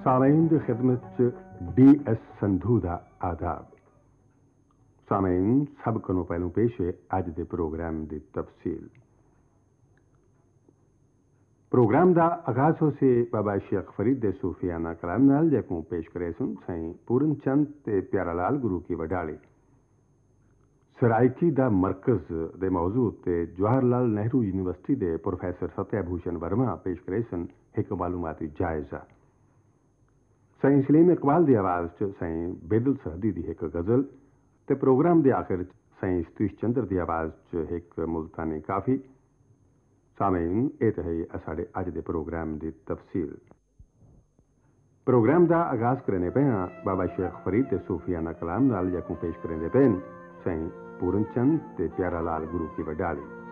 सामईन की खिदमत DS संधू का आदाब। सामईन सब को पहलू पेश है अज के प्रोग्राम की तफसील। प्रोग्राम का आगाज हो से बाबा शेख फरीद दे सूफियाना कलाम नाल जैकों पेश करे सुन साईं पूरन चंद ते प्यारा लाल गुरु की वडाली। सराइकी का मरकज दे मौजू ते जवाहरलाल नेहरू यूनिवर्सिटी के प्रोफैसर सत्यभूषण वर्मा पेश करे सन एक मालूमाती जायजा। साईं सलीम इकबाल की आवाज़ च साईं बेदल सरहदी की एक गज़ल ते प्रोग्राम के आखिर साईं सतीश चंद्र की आवाज़ च एक मुल्तानी काफ़ी। सामीन ये तो है साढ़े अज के प्रोग्राम की तफसील। प्रोग्राम का आगाज करने पे हाँ बाबा शेख फरीद ते सूफियाना कलाम नाल जैकों पेश करेंदे पेन साईं पूरन चंद ते प्यारा लाल गुरु की वडाली।